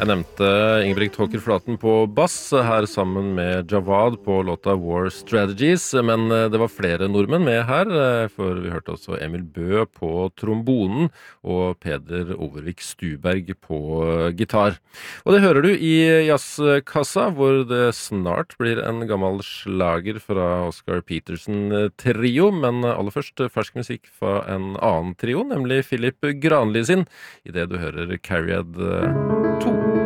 Jeg nevnte Ingebrigt Håker Flaten på bass, her sammen med Javad på låta War Strategies, men det var flere nordmenn med her, for vi hørte også Emil Bø på trombonen og Peder Overvik Stuberg på gitar. Og det hører du i jazzkassa, hvor det snart blir en gammel slager fra Oscar Peterson-trio, men aller først fersk musikk fra en annen trio, nemlig Philip Granli sin, i det du hører Carried